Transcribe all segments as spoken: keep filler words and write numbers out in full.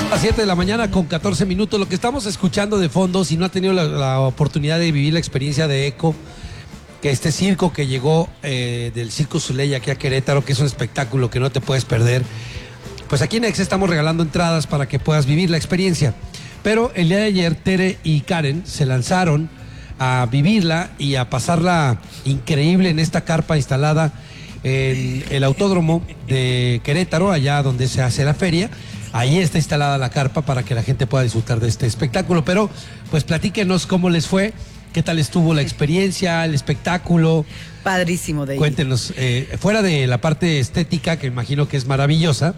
Las siete de la mañana con catorce minutos. Lo que estamos escuchando de fondo, si no ha tenido la, la oportunidad de vivir la experiencia de Eco, que este circo que llegó eh, del Circo Soleil aquí a Querétaro, que es un espectáculo que no te puedes perder, pues aquí en Exa estamos regalando entradas para que puedas vivir la experiencia. Pero el día de ayer Tere y Karen se lanzaron a vivirla y a pasarla increíble en esta carpa instalada en el autódromo de Querétaro, allá donde se hace la feria. Ahí está instalada la carpa para que la gente pueda disfrutar de este espectáculo. Pero pues platíquenos cómo les fue, qué tal estuvo la experiencia, el espectáculo. Padrísimo, David. Cuéntenos, eh, fuera de la parte estética, que imagino que es maravillosa,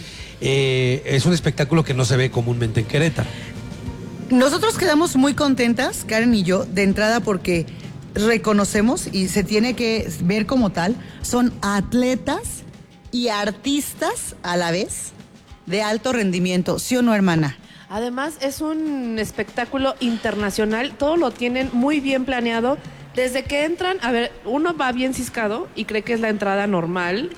eh, es un espectáculo que no se ve comúnmente en Querétaro. Nosotros quedamos muy contentas, Karen y yo, de entrada porque reconocemos, y se tiene que ver como tal, son atletas y artistas a la vez de alto rendimiento, ¿sí o no, hermana? Además, es un espectáculo internacional, todo lo tienen muy bien planeado. Desde que entran, a ver, uno va bien ciscado y cree que es la entrada normal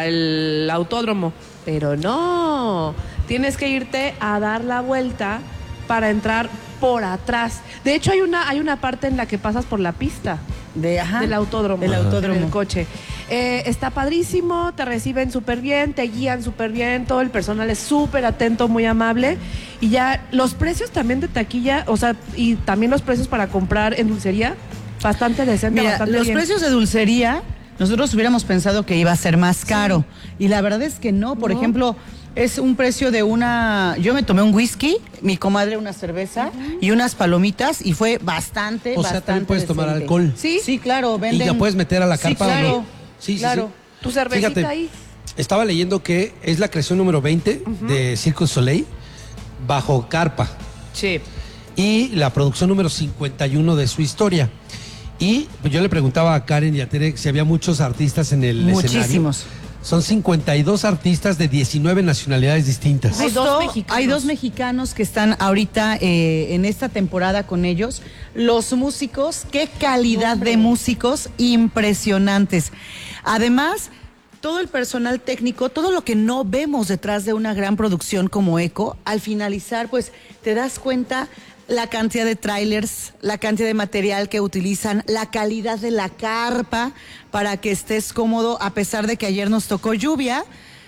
al autódromo, pero no, tienes que irte a dar la vuelta para entrar por atrás. De hecho, hay una, hay una parte en la que pasas por la pista de, ajá, del autódromo, del autódromo. en el coche. Eh, está padrísimo, te reciben súper bien, te guían súper bien, todo el personal es súper atento, muy amable. Y ya los precios también de taquilla, o sea, y también los precios para comprar en dulcería, bastante decente, Mira, bastante los bien. precios de dulcería, nosotros hubiéramos pensado que iba a ser más caro. Sí. Y la verdad es que no. Por no. ejemplo, es un precio de una... Yo me tomé un whisky, mi comadre una cerveza uh-huh. y unas palomitas, y fue bastante, O bastante sea, también puedes decente. tomar alcohol. Sí, sí, claro. Venden... Y ya puedes meter a la carpa. Sí, claro. ¿No? Sí, sí, claro. sí. Tu cervecita. Fíjate, ahí. Estaba leyendo que es la creación número veinte uh-huh. de Circo Soleil bajo carpa. Sí. Y la producción número cincuenta y uno de su historia. Y yo le preguntaba a Karen y a Tere si había muchos artistas en el Muchísimos. escenario. Muchísimos. Son cincuenta y dos artistas de diecinueve nacionalidades distintas. Hay dos mexicanos. Hay dos mexicanos que están ahorita eh, en esta temporada con ellos. Los músicos, qué calidad Hombre. de músicos impresionantes. Además, todo el personal técnico, todo lo que no vemos detrás de una gran producción como Eco, al finalizar, pues te das cuenta la cantidad de trailers, la cantidad de material que utilizan, la calidad de la carpa para que estés cómodo, a pesar de que ayer nos tocó lluvia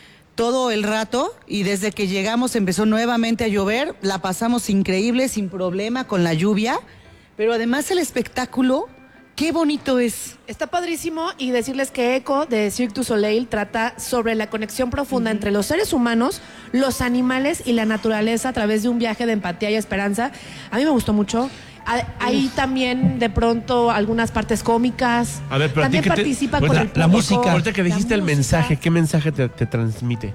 todo el rato, y desde que llegamos empezó nuevamente a llover, la pasamos increíble, sin problema con la lluvia, pero además el espectáculo, qué bonito es. Está padrísimo, y decirles que Eco de Cirque du Soleil trata sobre la conexión profunda uh-huh. entre los seres humanos, los animales y la naturaleza a través de un viaje de empatía y esperanza. A mí me gustó mucho. Hay Uf. también de pronto algunas partes cómicas. A ver, pero también a ti participa te, con la, el la música. Ahorita que la dijiste el música. mensaje, ¿qué mensaje te, te transmite?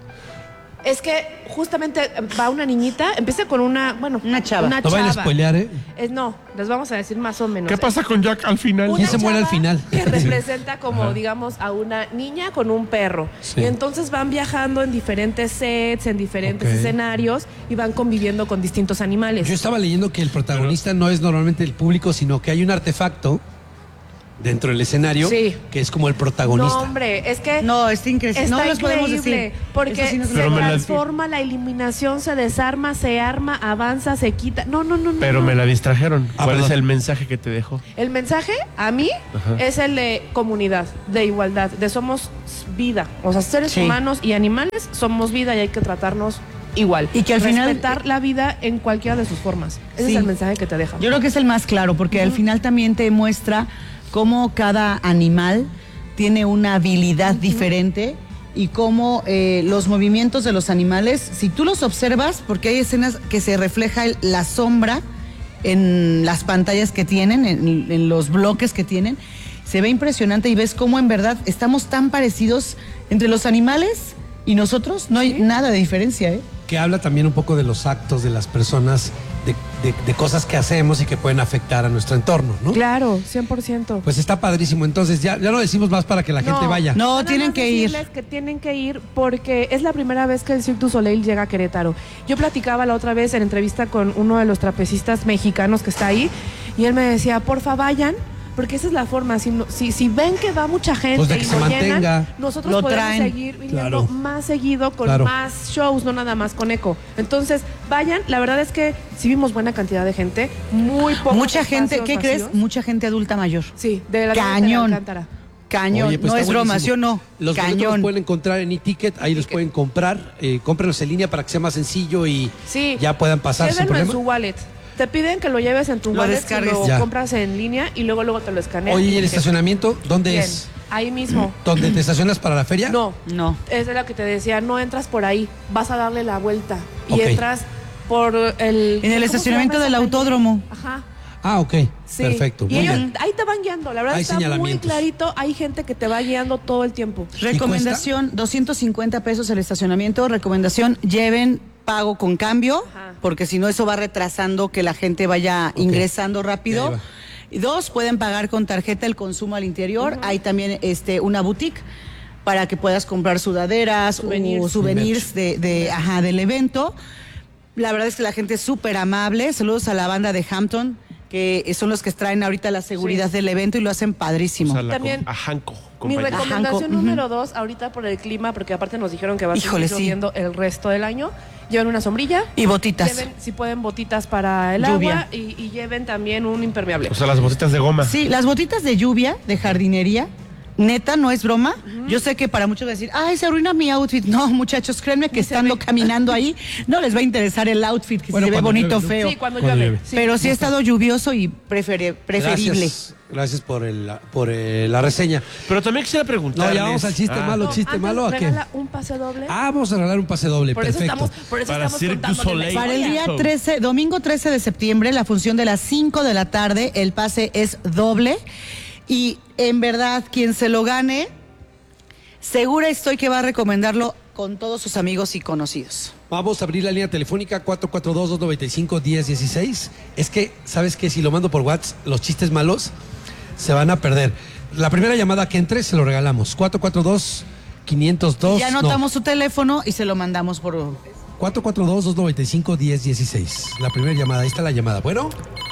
Es que justamente va una niñita, empieza con una, bueno, una chava. Una no chava. vayan a spoilear, ¿eh? Es, no, les vamos a decir más o menos. ¿Qué pasa con Jack al final? ¿Quién se muere al final? Que representa como, Ajá. digamos, a una niña con un perro. Sí. Y entonces van viajando en diferentes sets, en diferentes okay. escenarios, y van conviviendo con distintos animales. Yo estaba leyendo que el protagonista Pero... no es normalmente el público, sino que hay un artefacto dentro del escenario, sí. que es como el protagonista. No, hombre, es que no, es increíble. No los podemos decir. Porque sí no se, se transforma, la iluminación se desarma, se arma, avanza, se quita. No, no, no. Pero no. me la distrajeron. Ah, ¿Cuál perdón. es el mensaje que te dejó? El mensaje, a mí, Ajá. es el de comunidad, de igualdad, de somos vida. O sea, seres sí. humanos y animales somos vida, y hay que tratarnos igual. Y que al final respetar la vida en cualquiera de sus formas. Ese sí. es el mensaje que te deja. Yo creo que es el más claro, porque uh-huh. al final también te muestra cómo cada animal tiene una habilidad uh-huh. diferente, y cómo eh, los movimientos de los animales, si tú los observas, porque hay escenas que se refleja el, la sombra en las pantallas que tienen, en, en los bloques que tienen, se ve impresionante, y ves cómo en verdad estamos tan parecidos entre los animales y nosotros, no hay ¿Sí? nada de diferencia, ¿eh? Que habla también un poco de los actos de las personas, de, de, de cosas que hacemos y que pueden afectar a nuestro entorno, ¿no? Claro, cien por ciento. Pues está padrísimo. Entonces ya, ya no decimos más para que la no, gente vaya. No, no tienen que ir. que tienen que ir porque es la primera vez que el Cirque du Soleil llega a Querétaro. Yo platicaba la otra vez en entrevista con uno de los trapecistas mexicanos que está ahí, y él me decía, porfa, vayan, porque esa es la forma. Si, no- si, si ven que va mucha gente Pues de y que no se mantenga. llenan, nosotros Lo podemos traen. seguir viniendo Claro. más seguido con Claro. más shows, no nada más con Eco. Entonces, vayan, la verdad es que sí vimos buena cantidad de gente, muy poco. Mucha gente, ¿qué crees? Mucha gente adulta mayor. Sí, de la Cañón. de Alcántara. Cañón, Oye, pues no está es broma, buenísimo. ¿sí o no? Los boletos los Cañón. pueden encontrar en e-ticket, ahí los pueden comprar, eh, cómprenlos en línea para que sea más sencillo y Sí. ya puedan pasar sin Llévenlo en problema. su wallet. Te piden que lo lleves en tu Lo wallet, descargues. lo Ya. compras en línea y luego luego te lo escanean. Oye, ¿y el Bien. estacionamiento dónde Bien. es? Ahí mismo. ¿Dónde te estacionas para la feria? No, No. esa es la que te decía, no entras por ahí, vas a darle la vuelta y Ok. entras por el... En el ¿cómo se estacionamiento llama esa del calle? autódromo. Ajá. Ah, ok. Sí. Perfecto. Y Muy ellos bien. ahí te van guiando, la verdad Hay está muy señalamientos. clarito, hay gente que te va guiando todo el tiempo. Recomendación, doscientos cincuenta pesos el estacionamiento. Recomendación, lleven pago con cambio, Ajá. porque si no eso va retrasando que la gente vaya Ok. ingresando Ya rápido. iba. Y dos, pueden pagar con tarjeta el consumo al interior. Hay también este una boutique para que puedas comprar sudaderas Souvenirs. o souvenirs de, de, ajá, del evento. La verdad es que la gente es súper amable. Saludos a la banda de Hampton, que son los que traen ahorita la seguridad Sí. del evento y lo hacen O padrísimo. sea, la También- com- a Hanco. Mi compañía. recomendación Ajá, ujú. número dos, ahorita por el clima, porque aparte nos dijeron que va a Híjole, seguir sí. lloviendo el resto del año, lleven una sombrilla. Y botitas. Lleven, si pueden, botitas para el Lluvia. agua y, y lleven también un impermeable. O sea, las botitas de goma. Sí, las botitas de lluvia, de jardinería, neta, no es broma. Yo sé que para muchos va a decir, ay, se arruina mi outfit. No, muchachos, créanme que estando caminando ahí, no les va a interesar el outfit, que Bueno, si se ve cuando bonito o llueve, ¿no? feo. Sí, cuando, Cuando llueve. llueve. Sí. Pero sí ha estado lluvioso y prefere- preferible. Gracias, gracias por, el, por eh, la reseña. Pero también quisiera preguntar. No, ya vamos al chiste malo, No, chiste antes malo, ¿a qué? regala un pase doble. Ah, vamos a regalar un pase doble, por eso perfecto. estamos, por eso Para estamos Cirque du contándole la Soleil. Para el historia. día trece, domingo trece de septiembre, la función de las cinco de la tarde, el pase es doble. Y en verdad, quien se lo gane, segura estoy que va a recomendarlo con todos sus amigos y conocidos. Vamos a abrir la línea telefónica cuatro cuatro dos, dos nueve cinco, uno cero uno seis. Es que, ¿sabes qué? Si lo mando por WhatsApp, los chistes malos se van a perder. La primera llamada que entre se lo regalamos. cuatro cuatro dos, quinientos dos. Ya anotamos su teléfono y se lo mandamos por... No, cuatro cuatro dos, dos nueve cinco, uno cero uno seis. La primera llamada, ahí está la llamada. Bueno,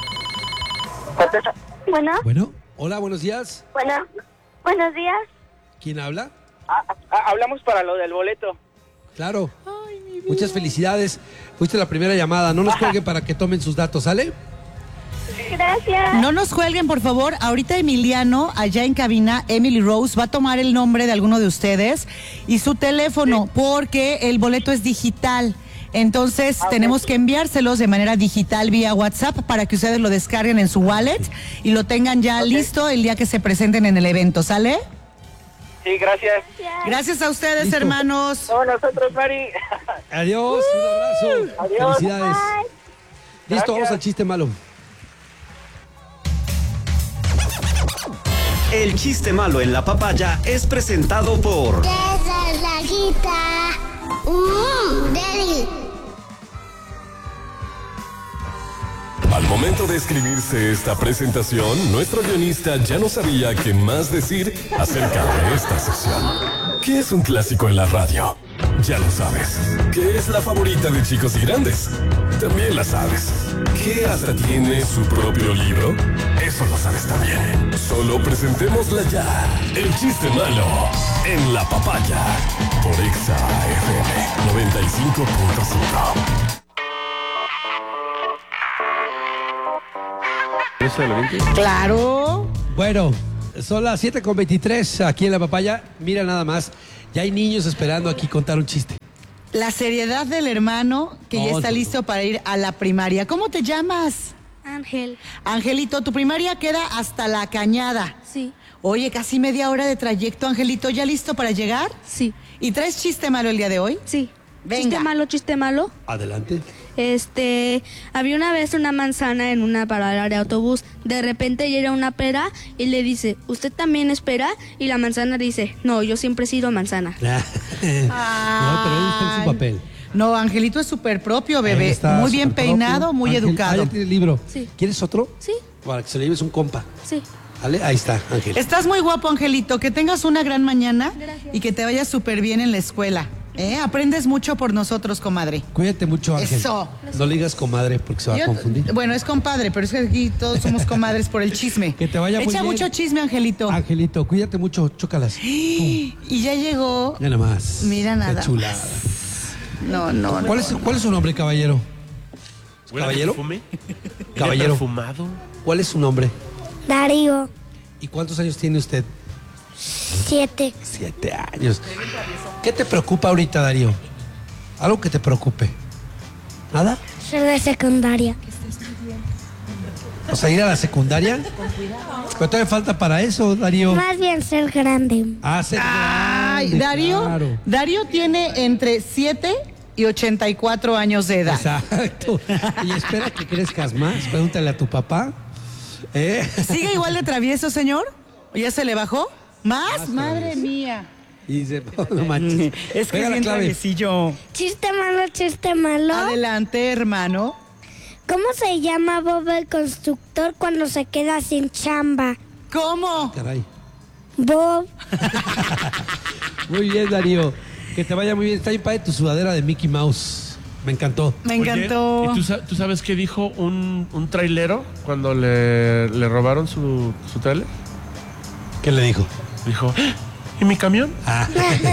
Bueno, bueno. Hola, buenos días. bueno, buenos días. ¿Quién habla? Ah, ah, hablamos para lo del boleto. Claro. Muchas felicidades. Fuiste la primera llamada. No nos cuelguen para que tomen sus datos, ¿sale? Gracias. No nos cuelguen, por favor. Ahorita Emiliano, allá en cabina, Emily Rose, va a tomar el nombre de alguno de ustedes y su teléfono, porque el boleto es digital. Entonces, tenemos que enviárselos de manera digital vía WhatsApp para que ustedes lo descarguen en su wallet y lo tengan ya listo el día que se presenten en el evento, ¿sale? Sí, gracias. Gracias a ustedes, Listo. hermanos. Somos nosotros, Mari. Adiós, un abrazo. Adiós. Felicidades. Listo, Gracias. vamos al chiste malo. El chiste malo en la papaya es presentado por Esa es la guita. Mmm, Deli. Al momento de escribirse esta presentación, nuestro guionista ya no sabía qué más decir acerca de esta sección. ¿Qué es un clásico en la radio? Ya lo sabes. ¿Qué es la favorita de chicos y grandes? También la sabes. ¿Qué hasta tiene su propio libro? Eso lo sabes también. Solo presentémosla ya. El chiste malo en la papaya. Por Exa F M noventa y cinco punto cinco. ¿Eso de la veinte? Claro. Bueno, son las siete con veintitrés aquí en La Papaya. Mira nada más, ya hay niños esperando aquí contar un chiste. La seriedad del hermano que ya No, está no. listo para ir a la primaria. ¿Cómo te llamas? Ángel. Angelito, tu primaria queda hasta La Cañada. Sí, Oye, casi media hora de trayecto, Angelito. ¿Ya listo para llegar? sí, ¿Y traes chiste malo el día de hoy? sí. Venga. Chiste malo, chiste malo. Adelante. Este, había una vez una manzana en una parada de autobús. De repente llega una pera y le dice, ¿usted también espera? Y la manzana dice, no, yo siempre he sido manzana. no, pero él está en su papel. No, Angelito es súper propio, Él bebé. está Muy bien súper peinado, propio. muy Ángel, educado. Ah, ya tiene el libro. Sí. ¿Quieres otro? Sí, Para que se lo lleves un compa. sí. ¿Vale? Ahí está, Ángel. Estás muy guapo, Angelito. Que tengas una gran mañana Gracias. y que te vaya súper bien en la escuela. ¿Eh? Aprendes mucho por nosotros, comadre. Cuídate mucho, Ángel. Eso. No le digas comadre porque se va Yo- a confundir. Bueno, es compadre, pero es que aquí todos somos comadres por el chisme. Que te vaya muy Echa bien. mucho chisme, Angelito. Angelito, cuídate mucho, chócalas. Pum. Y ya llegó. Ya nada más. Mira nada Qué chulada. No, no, no. ¿Cuál es, ¿Cuál es su nombre, caballero? ¿Huele a ¿Caballero? perfume? Caballero. ¿Huele perfumado? ¿Cuál es su nombre? Darío, ¿Y cuántos años tiene usted? siete. Siete años. ¿Qué te preocupa ahorita, Darío? Algo que te preocupe. ¿Nada? Soy de secundaria. O sea, ir a la secundaria. Pero todavía falta para eso, Darío. Más bien ser grande. Ah, ser Ay, grande, Darío, claro. Darío tiene entre siete y ochenta y cuatro años de edad. Exacto. Y espera que crezcas más. Pregúntale a tu papá. ¿Eh? ¿Sigue igual de travieso, señor? ¿O ya se le bajó? ¿Más? Más Madre travieso. mía. Y dice, no, no manches. Es que Pega es la bien clave. traviesillo. Chiste malo, chiste malo. Adelante, hermano. ¿Cómo se llama Bob el constructor cuando se queda sin chamba? ¿Cómo? Caray. Bob. Muy bien, Darío. Que te vaya muy bien. Está bien padre tu sudadera de Mickey Mouse. Me encantó. Me encantó. Oye, ¿y tú, sa- tú sabes qué dijo un, un trailero cuando le, le robaron su, su trailer? ¿Qué le dijo? Dijo, "¿Ah? ¿y mi camión?" Ah.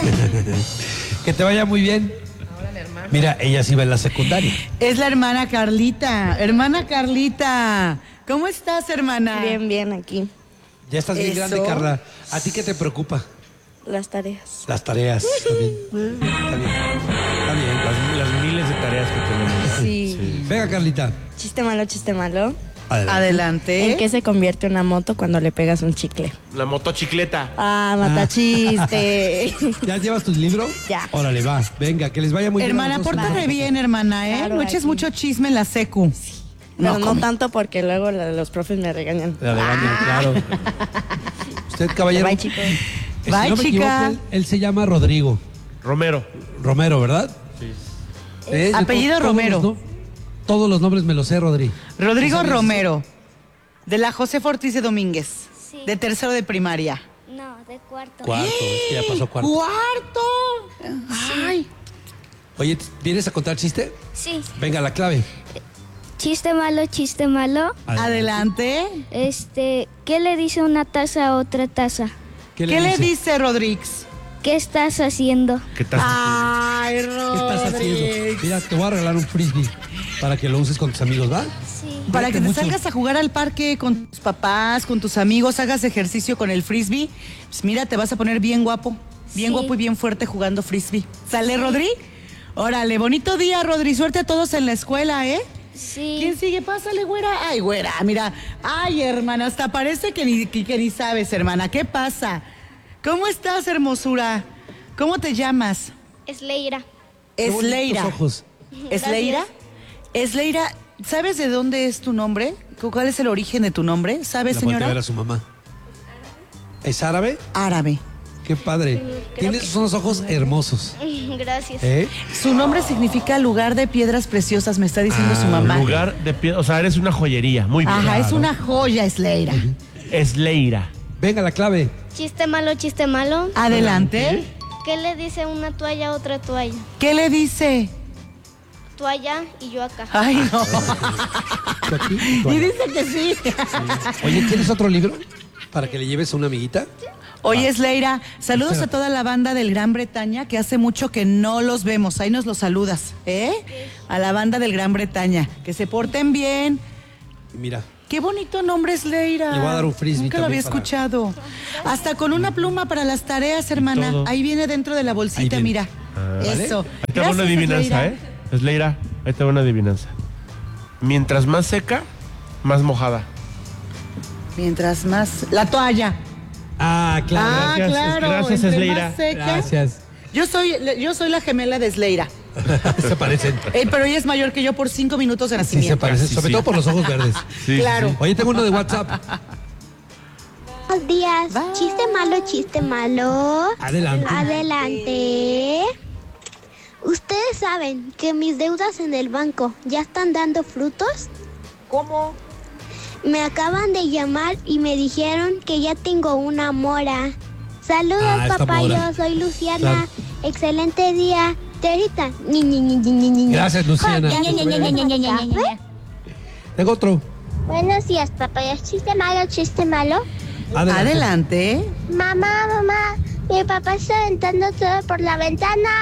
Que te vaya muy bien. Mira, ella sí va en la secundaria. Es la hermana Carlita. Hermana Carlita. ¿Cómo estás, hermana? Bien, bien, aquí. Ya estás bien Eso. grande, Carla. ¿A ti qué te preocupa? Las tareas. Las tareas. Está bien. Está bien. Está bien. Las, las miles de tareas que tenemos. Sí. Venga, Carlita. Chiste malo, chiste malo. Adelante. Adelante. ¿En qué se convierte una moto cuando le pegas un chicle? La motocicleta. Ah, mata chiste. ¿Ya llevas tu libro? Ya. Órale, va. Venga, que les vaya muy Hermana, bien. a los dos. pórtate bien, hermana, ¿eh? Claro, no eches aquí. mucho chisme en la secu. Pero no, come. tanto porque luego la- los profes me regañan. La regañan, claro. Usted, caballero. Bye, chicos. Eh, si Bye, no me chica. equivoco, él, él se llama Rodrigo Romero. Romero, ¿verdad? Sí. Eh, yo Apellido to- todos Romero. los no- Todos los nombres me los sé, Rodri. Rodrigo ¿Sabes? Romero, de la José Ortiz de Domínguez, Sí. de tercero de primaria. No, de cuarto. Cuarto, es que ya pasó cuarto. ¡Cuarto! Ay. Oye, ¿vienes a contar chiste? Sí. Venga, la clave. Chiste malo, chiste malo. Adelante. Este, ¿qué le dice una taza a otra taza? ¿Qué ¿Qué le dice Rodríguez? ¿Qué estás haciendo? ¿Qué tal? Ay, ¿Qué estás haciendo? Mira, te voy a regalar un frisbee para que lo uses con tus amigos, ¿va? Sí. Para Cuídate que te mucho. salgas a jugar al parque con tus papás, con tus amigos, hagas ejercicio con el frisbee. Pues mira, te vas a poner bien guapo, bien Sí. guapo y bien fuerte jugando frisbee. ¿Sale, Rodri? Órale, bonito día, Rodri. Suerte a todos en la escuela, ¿eh? Sí. ¿Quién sigue? Pásale, güera. Ay, güera, mira. Ay, hermana, hasta parece que ni, que, que ni sabes, hermana. ¿Qué pasa? ¿Cómo estás, hermosura? ¿Cómo te llamas? Es Leira. Qué bonitos Esleira. ojos. ¿Esleira? Esleira, ¿sabes de dónde es tu nombre? ¿Cuál es el origen de tu nombre? ¿Sabe, La voltea a ver señora? a su mamá. ¿Es árabe? Árabe. Qué padre. Tienes unos ojos hermosos. Gracias. ¿Eh? Su nombre significa lugar de piedras preciosas, me está diciendo Ah, su mamá. Lugar de pie, o sea, eres una joyería. Muy bien. Ajá, es una joya, Esleira. Es Leira. Venga, la clave. Chiste malo, chiste malo. Adelante. ¿Qué le dice una toalla a otra toalla? ¿Qué le dice? Tú allá y yo acá. Ay, no. ¿Tú aquí? Tú Y allá. dice que sí. Oye, ¿tienes otro libro para que le lleves a una amiguita? Oye, Esleira, saludos Espera. a toda la banda del Gran Bretaña, que hace mucho que no los vemos. Ahí nos los saludas, ¿eh? A la banda del Gran Bretaña. Que se porten bien. Y mira, Qué bonito nombre, Esleira. Le voy a dar un frisbee Nunca lo había también para- escuchado. Hasta con una pluma para las tareas, hermana. todo. Ahí viene dentro de la Ahí bolsita, viene. mira. Ah, Eso. Ahí te va una adivinanza, ¿eh? Es Leira, ahí te va una adivinanza. Mientras más seca, más mojada. Mientras más... La toalla. Ah, claro. Ah, Gracias, claro. gracias, entre Esleira. más seca. Gracias. Yo soy, yo soy la gemela de Esleira. Se parecen. Eh, pero ella es mayor que yo por cinco minutos de Sí, se nacimiento. parecen, Sí, sobre sí. todo por los ojos verdes. Sí, Claro. sí, sí. Oye, tengo uno de WhatsApp. Buenos días. Bye. Chiste malo, chiste malo. Adelante. Adelante. ¿Ustedes saben que mis deudas en el banco ya están dando frutos? ¿Cómo? Me acaban de llamar y me dijeron que ya tengo una mora. Saludos, Ah, esta papá. mora. Yo soy Luciana. Claro. Excelente día. Terita. Ni, ni, ni, ni, ni, ni. Gracias, Luciana. Tengo otro. Buenos días, papayas. Chiste malo, chiste malo. Adelante. Adelante. Mamá, mamá, mi papá está aventando todo por la ventana.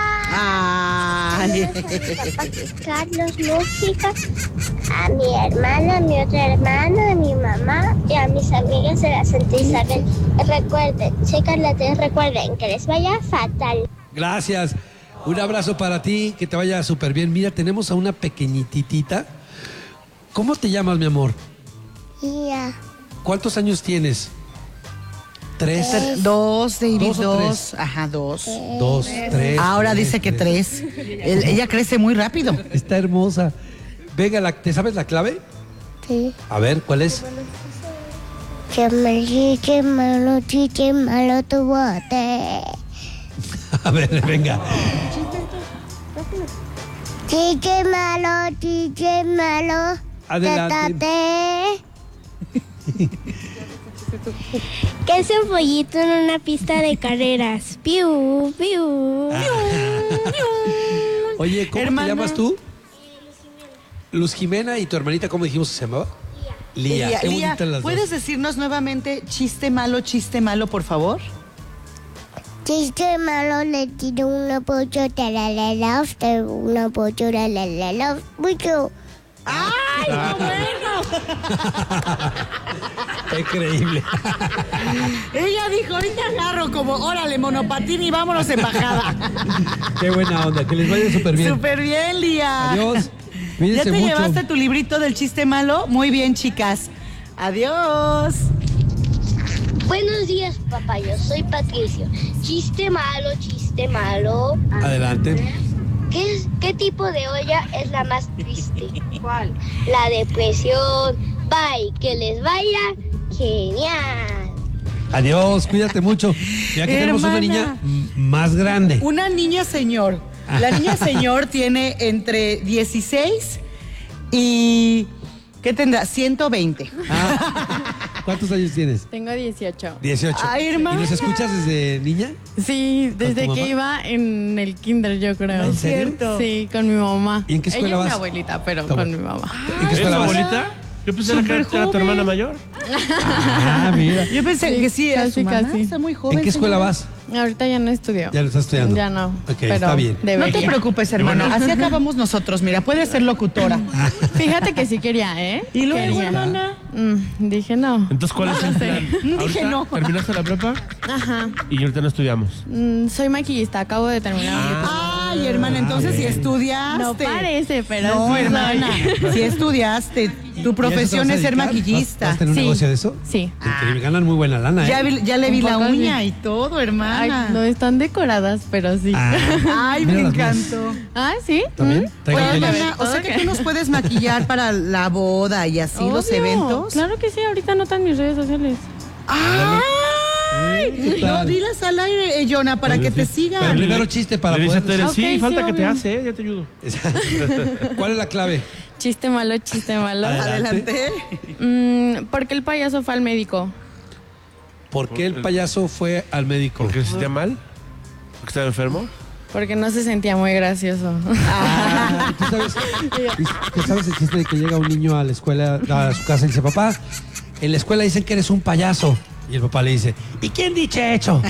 Ay. Carlos, música, a mi hermana, a mi otra hermana, a mi mamá y a mis amigas de la Santa Isabel. Recuerden, checan la tele, recuerden que les vaya fatal. Gracias. Un abrazo para ti, que te vaya súper bien. Mira, tenemos a una pequeñitita. ¿Cómo te llamas, mi amor? Ya. ¿Cuántos años tienes? ¿Tres? Dos, David, ¿Dos o dos. Ajá, dos. Dos, tres. Ahora tres, dice que tres. Él- ella crece muy rápido. Está hermosa. Venga, la- ¿te sabes la clave? Sí. A ver, ¿cuál es? Que me chiche malo, chiche malo tu bote. A ver, venga. Chiche malo, chiche malo. Adelante. Tatate. ¿Qué es un pollito en una pista de carreras? Piu, piu, Oye, ¿cómo Hermana. te llamas tú? Luz Jimena y tu hermanita, ¿cómo dijimos que se llamaba? Lía. Lía, Qué Lía, bonitas las ¿puedes dos. decirnos nuevamente chiste malo, chiste malo, por favor? Chiste malo, le tiro una pollo, talalala, usted una pollo, talalala, mucho. ¡Ay, no, bueno! Increíble. Ella dijo, ahorita agarro como, órale, monopatín y vámonos en bajada. Qué buena onda, que les vaya súper bien. Súper bien, Lía. Adiós. ¿Ya Cuídense te mucho. llevaste tu librito del chiste malo? Muy bien, chicas. Adiós. Buenos días, papá, yo soy Patricio. Chiste malo, chiste malo. Adelante. ¿Qué, es- ¿Qué tipo de olla es la más triste? ¿Cuál? La depresión. Bye, que les vaya genial. Adiós, cuídate mucho. Ya que tenemos una Hermana. niña m- más grande. Una niña señor. La niña señor tiene entre dieciséis y... ¿qué tendrá? ciento veinte. Ah, ¿cuántos años tienes? Tengo dieciocho. dieciocho. Ay, hermana. ¿Y nos escuchas desde niña? Sí, desde tu que mamá? iba en el kinder, yo creo. ¿En serio? Cierto. Sí, con mi mamá. ¿Y en qué escuela Ella es mi vas? abuelita, pero Tu con mi abuela. mamá. ¿En qué ¿Es tu escuela vas? abuelita? Yo pensé que Súper era tu joven. hermana mayor. Ah, mira. Yo pensé Sí, que sí, era casi, su mamá. casi. Está muy joven. ¿En qué escuela señora. vas? Ahorita ya no estudio. Ya lo estás estudiando. Ya no. Ok, pero está bien. No te debería. preocupes, hermana. Así acabamos nosotros. Mira, puedes ser locutora. Fíjate que sí quería, ¿eh? ¿Y luego, Quería. hermana? Mm, dije no. Entonces, ¿cuál es el sé. plan? Dije Ahorita no. ¿Terminaste la prepa? Ajá. Y ahorita no estudiamos. Mm, soy maquillista, acabo de terminar. Ay, hermana, entonces si estudiaste. No parece, pero No, sí soy. hermana. Si estudiaste. Tu profesión ¿Y a es eso te ser vas a dedicar? maquillista. ¿Vas a tener un Sí. negocio de eso? Sí. Increíble, ganan muy buena lana, ¿eh? Ya, vi- ya le vi Un la poco uña sí. y todo, hermana. Ay, no están decoradas, pero sí. Ah, Ay, mira me las mías. encantó. Ah, ¿sí? ¿También? ¿Mm? Traigo Oye, tenis. hermana, o sea que tú nos puedes maquillar para la boda y así los Obvio. eventos. Claro que sí, ahorita notan mis redes sociales. ¡Ay! ¿Qué No, tal? dilas al aire, eh, Jonah, para que te Pero sigan. primero chiste para Le dice a poder... Tere, Ok, sí, sí, falta que te obvio. hace, ¿eh? Ya te ayudo. ¿Cuál es la clave? Chiste malo, chiste malo. Adelante. Mm, ¿Por qué el payaso fue al médico? ¿Por qué el payaso fue al médico? ¿Por qué se sentía mal? ¿Porque estaba enfermo? Porque no se sentía muy gracioso. Ah, ¿tú sabes, ¿tú sabes el chiste de que llega un niño a la escuela, a su casa y dice, papá, en la escuela dicen que eres un payaso? Y el papá le dice, ¿y quién dice hecho?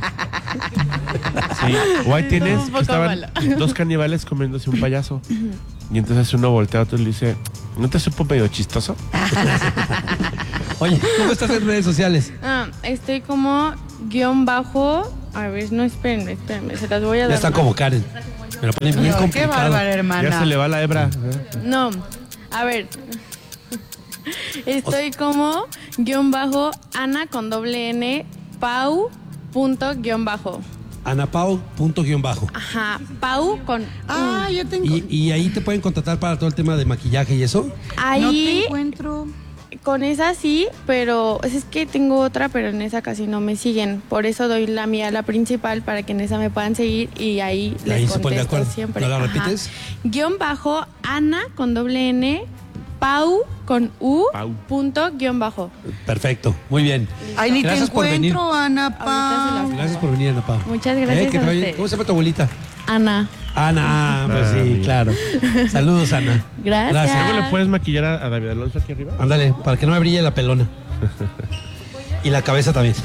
Sí. O ahí tienes Un que poco estaban malo. dos caníbales comiéndose un payaso. Y entonces uno voltea a otro y le dice, ¿no te supo medio chistoso? Oye, ¿cómo estás en redes sociales? Ah, estoy como guión bajo. A ver, no, espérenme, espérenme, se las voy a dar. Ya está más. como Karen. Me lo ponen bien No, qué complicado. bárbara, hermana. Ya se le va la hebra. No, a ver. Estoy como guión bajo Ana con doble N Pau punto guión bajo. Anapau punto guión bajo. Ajá, Pau con Ah, ya tengo. Y, y ahí te pueden contratar para todo el tema de maquillaje y eso. ahí No te encuentro. con esa sí, pero es que tengo otra, pero en esa casi no me siguen. Por eso doy la mía, la principal, para que en esa me puedan seguir y ahí les Ahí se ponen de contesto acuerdo. siempre. ¿No la Ajá. repites? Guión bajo Ana con doble N Pau con U Pau. punto guión bajo. Perfecto, muy bien. Ay, ni Gracias te por venir. encuentro, Ana Ahorita se Pau. las- Gracias por venir, Ana Pau. Muchas gracias que te a vaya bien. ustedes. ¿Cómo se llama tu abuelita? Ana. Ana, pues Ah, sí, mira. claro. Saludos, Ana. Gracias. ¿Luego le puedes maquillar a, a David Alonso aquí arriba? Ándale, para que no me brille la pelona. Y la cabeza también.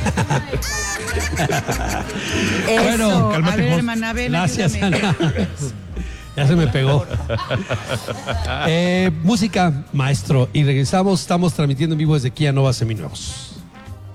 Eso. Bueno, a cálmate, ver, Jos. hermana, ven, Gracias, ayúdame. Ana. Ya se me pegó. Eh, música, maestro. Y regresamos, estamos transmitiendo en vivo desde Kia Nova Seminuevos.